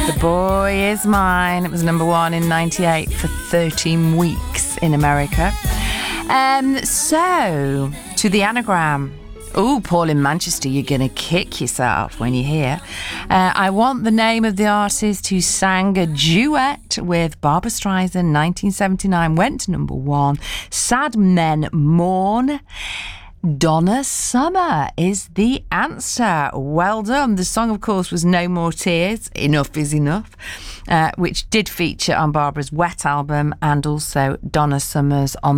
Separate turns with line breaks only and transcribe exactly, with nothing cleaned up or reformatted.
The Boy Is Mine. It was number one in ninety-eight for thirteen weeks in America. Um, so, to the anagram. Oh, Paul in Manchester, you're going to kick yourself when you hear. Uh, I want the name of the artist who sang a duet with Barbra Streisand, nineteen seventy-nine, went to number one. Sad Men Mourn. Donna Summer is the answer. Well done. The song, of course, was No More Tears, Enough Is Enough, uh, which did feature on Barbara's Wet album and also Donna Summer's on